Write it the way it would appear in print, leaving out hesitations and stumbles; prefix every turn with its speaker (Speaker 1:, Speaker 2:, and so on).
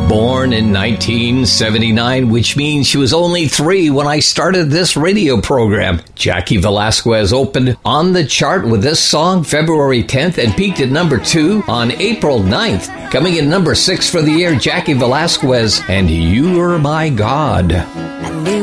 Speaker 1: Born in 1979, which means she was only 3 when I started this radio program. Jackie Velasquez opened on the chart with this song February 10th and peaked at number 2 on April 9th. Coming in number 6 for the year, Jackie Velasquez and You're My God.
Speaker 2: I knew